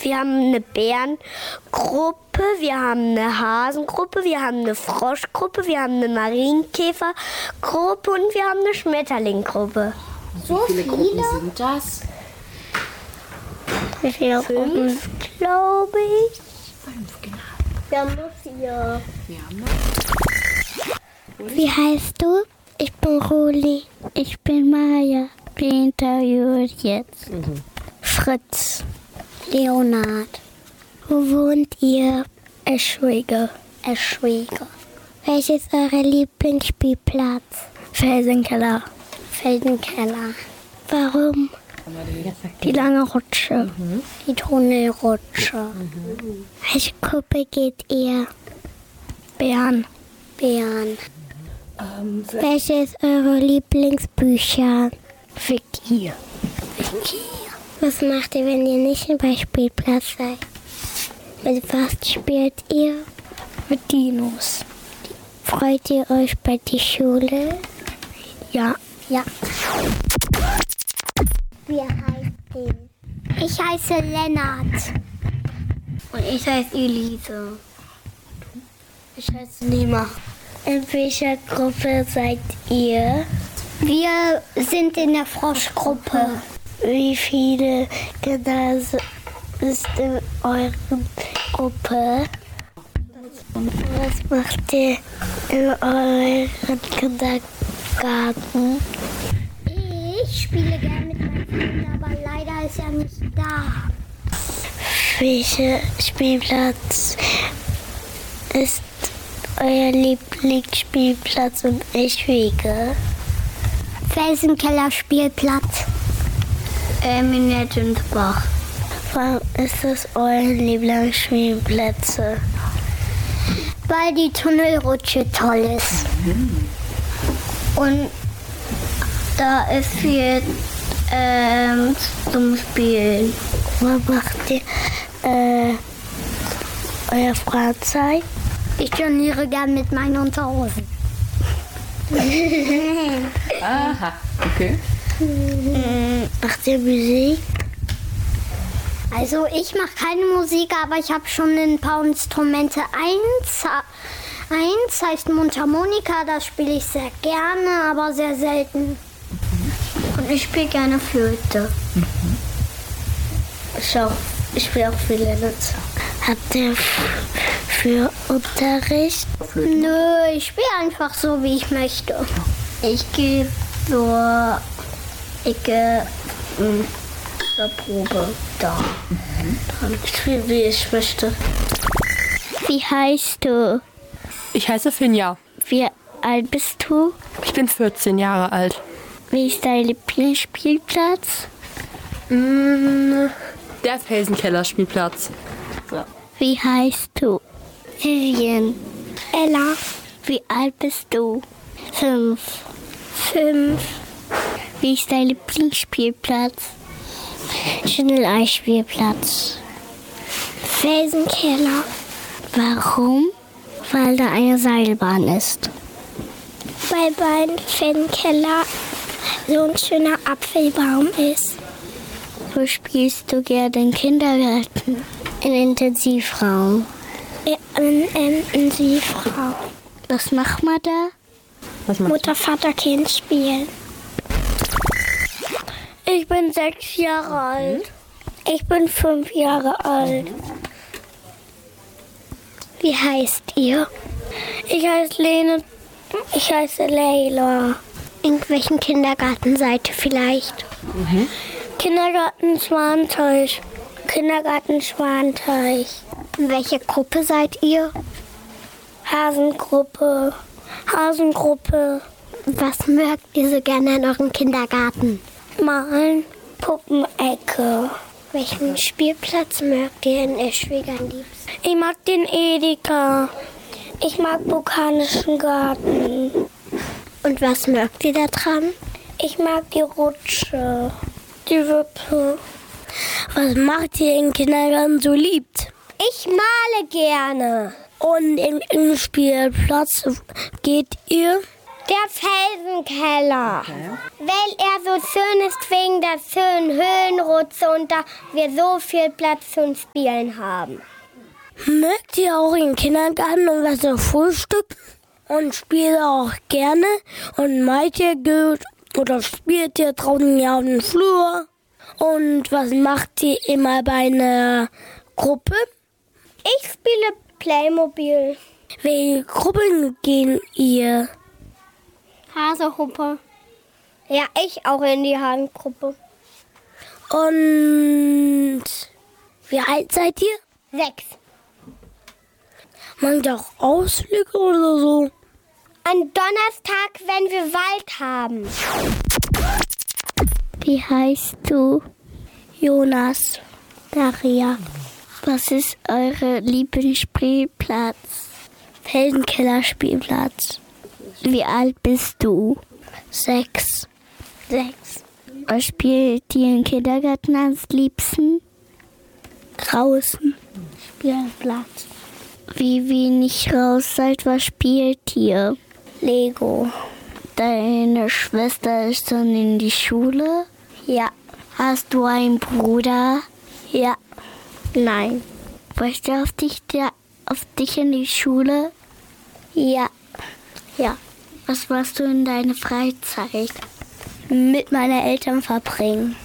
Wir haben eine Bärengruppe, wir haben eine Hasengruppe, wir haben eine Froschgruppe, wir haben eine Marienkäfergruppe und wir haben eine Schmetterlinggruppe. So viele Gruppen sind das? Wie viele Gruppen, glaube ich? 5, genau. Wir haben nur 4. Wir haben noch. Wie heißt du? Ich bin Roli. Ich bin Maja. Wir interviewen jetzt. Fritz. Leonard. Wo wohnt ihr? Eschwege. Welches ist euer Lieblingsspielplatz? Felsenkeller. Warum? Die lange Rutsche. Die Tunnelrutsche. Welche Gruppe geht ihr? Bären. Welches ist eure Lieblingsbücher? Vicky. Was macht ihr, wenn ihr nicht beim Spielplatz seid? Mit was spielt ihr? Mit Dinos. Freut ihr euch bei der Schule? Ja. Wie heißt ihr? Ich heiße Lennart. Und ich heiße Elise. Ich heiße Nima. In welcher Gruppe seid ihr? Wir sind in der Froschgruppe. Wie viele Kinder ist in eurer Gruppe? Was macht ihr in eurem Kindergarten? Ich spiele gerne mit meinem Freund, aber leider ist er nicht da. Welcher Spielplatz ist euer Lieblingsspielplatz in Eschwege? Felsenkeller Spielplatz. In Nettensbach. Warum ist das euer Lieblingsspielplatz? Weil die Tunnelrutsche toll ist. Und da ist viel zum Spielen. Was macht ihr euer Freizeit? Ich jongliere gern mit meinen Unterhosen. Aha, okay. Macht ihr Musik? Also ich mache keine Musik, aber ich habe schon ein paar Instrumente. Eins heißt Mundharmonika, das spiele ich sehr gerne, aber sehr selten. Und ich spiele gerne Flöte. Ich spiele auch Flöte. Habt ihr für Unterricht? Nö, ich spiele einfach so, wie ich möchte. Ich gehe zur Ecke zur Probe da. Ich spiele, wie ich möchte. Wie heißt du? Ich heiße Finja. Wie alt bist du? Ich bin 14 Jahre alt. Wie ist dein Lieblingsspielplatz? Der Felsenkeller-Spielplatz. Ja. Wie heißt du? Vivian. Ella. Wie alt bist du? 5. Wie ist dein Lieblingsspielplatz? Schnelleispielplatz. Felsenkeller. Warum? Weil da eine Seilbahn ist. Weil beim Felsenkeller so ein schöner Apfelbaum ist. Wo spielst du gerne im Kindergarten? Im Intensivraum. Im Intensivraum. Was macht man da? Mutter, Vater, Kind spielen. Ich bin 6 Jahre alt. Ich bin 5 Jahre alt. Wie heißt ihr? Ich heiße Lene. Ich heiße Leila. In welchem Kindergarten seid ihr vielleicht? Kindergarten Schwanteich. In welcher Gruppe seid ihr? Hasengruppe. Was mögt ihr so gerne in eurem Kindergarten? Malen. Puppenecke. Welchen Spielplatz mögt ihr in Eschwege am liebsten? Ich mag den Edeka. Ich mag Botanischen Garten. Und was mögt ihr da dran? Ich mag die Rutsche. Die Wippe. Was macht ihr im Kindergarten so liebt? Ich male gerne. Und im Spielplatz geht ihr? Der Felsenkeller. Okay. Weil er so schön ist wegen der schönen Höhenrutsche und da wir so viel Platz zum Spielen haben. Mögt ihr auch im Kindergarten und was so frühstücken? Und spielt auch gerne? Und meint ihr gut oder spielt ihr draußen ja auf dem Flur? Und was macht ihr immer bei einer Gruppe? Ich spiele Playmobil. Welche Gruppen gehen ihr? Hasegruppe. Ja, ich auch in die Hasegruppe. Und wie alt seid ihr? 6. Macht ihr auch Ausflüge oder so? An Donnerstag, wenn wir Wald haben. Wie heißt du? Jonas. Daria. Was ist eure Lieblingsspielplatz? Felsenkeller-Spielplatz. Wie alt bist du? 6. Was spielt ihr im Kindergarten am liebsten? Draußen. Spielplatz. Wie wenig raus seid, was spielt ihr? Lego. Deine Schwester ist dann in die Schule? Ja. Hast du einen Bruder? Ja. Nein. Warst du auf dich in die Schule? Ja. Ja. Was machst du in deiner Freizeit? Mit meinen Eltern verbringen.